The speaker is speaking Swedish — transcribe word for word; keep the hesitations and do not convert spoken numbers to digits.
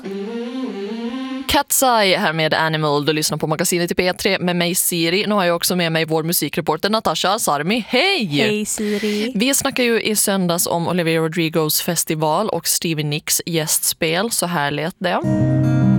Cat's Eye här med Animal. Du lyssnar på magasinet i P tre med mig Siri. Nu har jag också med mig vår musikreporter Natasha Sarmi. Hej! Hej Siri. Vi snackar ju i söndags om Olivia Rodrigos festival och Stevie Nicks gästspel. Så här lät det.